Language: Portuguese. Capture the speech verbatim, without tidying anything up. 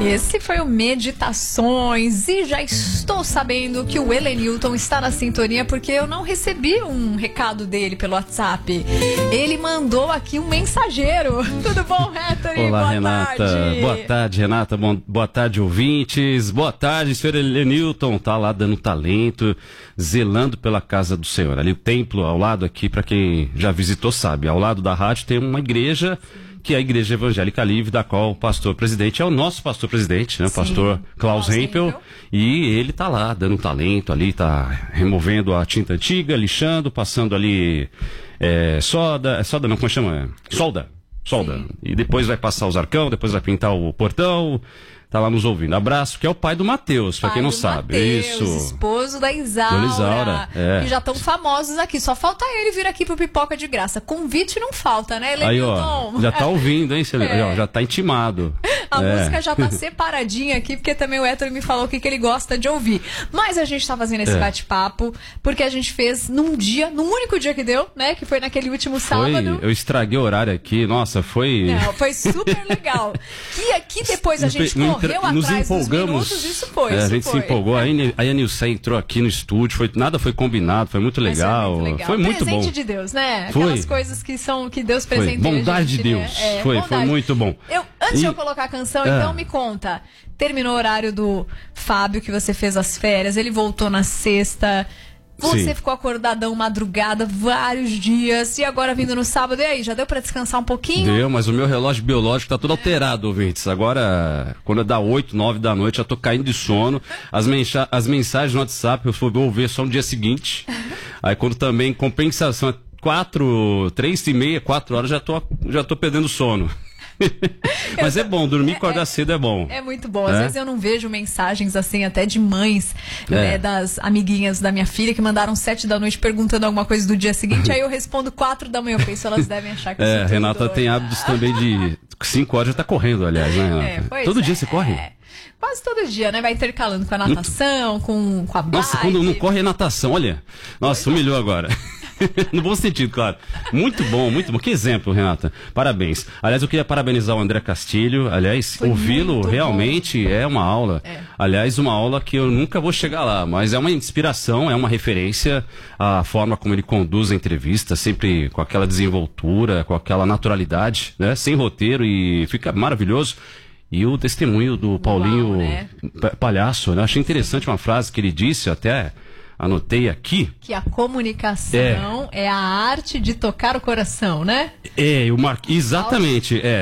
Esse foi o Meditações e já estou sabendo que o Elenilton está na sintonia porque eu não recebi um recado dele pelo WhatsApp. Ele mandou aqui um mensageiro. Tudo bom, Héctor? Olá, boa Renata. Tarde. Boa tarde, Renata. Bom, boa tarde, ouvintes. Boa tarde, senhor Elenilton. Tá lá dando talento, zelando pela casa do Senhor. Ali o templo ao lado aqui, para quem já visitou sabe, ao lado da rádio tem uma igreja, que é a Igreja Evangélica Livre, da qual o pastor presidente é o nosso pastor presidente, né? O pastor Klaus Hempel. E ele tá lá, dando talento ali, tá removendo a tinta antiga, lixando, passando ali é, soda, soda não, como chama? Solda, solda. Sim. E depois vai passar os arcão, depois vai pintar o portão. Tá lá nos ouvindo. Abraço, que é o pai do Matheus, pra quem não sabe. Mateus, isso. Esposo da Isaura. Isaura é. Que já estão famosos aqui. Só falta ele vir aqui pro Pipoca de Graça. Convite não falta, né, Aí, ó, já tá ouvindo, hein? É. Já tá intimado. A é. música já tá separadinha aqui, porque também o Héctor me falou o que, que ele gosta de ouvir. Mas a gente tá fazendo esse é. bate-papo, porque a gente fez num dia, num único dia que deu, né? Que foi naquele último sábado. Foi, eu estraguei o horário aqui, nossa, foi... Não, foi super legal. Que aqui depois a gente correu atrás nos empolgamos. dos minutos, isso foi, é, isso a gente foi. se empolgou, aí a Nilce entrou aqui no estúdio, foi, nada foi combinado, foi muito legal. Foi muito, legal. Foi muito presente bom. de Deus, né? Foi. Aquelas coisas que são que Deus presenteia. Bondade gente, de Deus. Né? É, foi, bondade. foi muito bom. Eu, antes e... de eu colocar a canção, é. então me conta. Terminou o horário do Fábio, que você fez as férias, ele voltou na sexta. Você Sim. ficou acordadão madrugada vários dias e agora vindo no sábado. E aí, já deu pra descansar um pouquinho? Deu, mas o meu relógio biológico tá todo alterado, ouvintes. Agora, quando dá oito, nove da noite, já tô caindo de sono. As, mensa as mensagens no WhatsApp eu vou ver só no dia seguinte. Aí quando também compensação é quatro, três e meia, quatro horas, já tô, já tô perdendo sono. Mas é bom, dormir e acordar é, cedo é bom. É muito bom. Às é? vezes eu não vejo mensagens assim, até de mães, é. né, das amiguinhas da minha filha que mandaram sete da noite perguntando alguma coisa do dia seguinte. Aí eu respondo quatro da manhã. Eu penso, elas devem achar que eu É, sou Renata doida. tem hábitos também de cinco horas já tá correndo, aliás, né, Renata? É, todo é, dia você corre? É. Quase todo dia, né? Vai intercalando com a natação, com, com a bike. Nossa, quando não corre é natação, olha. Nossa, Foi humilhou bom. agora. No bom sentido, claro. Muito bom, muito bom. Que exemplo, Renata. Parabéns. Aliás, eu queria parabenizar o André Castilho. Aliás, ouvi-lo realmente bom. é uma aula. É. Aliás, uma aula que eu nunca vou chegar lá, mas é uma inspiração, é uma referência à forma como ele conduz a entrevista, sempre com aquela desenvoltura, com aquela naturalidade, né? Sem roteiro, e fica maravilhoso. E o testemunho do Paulinho Uau, né? Palhaço, né? Achei interessante uma frase que ele disse, até anotei aqui. Que a comunicação é, é a arte de tocar o coração, né? É, eu mar... exatamente, é.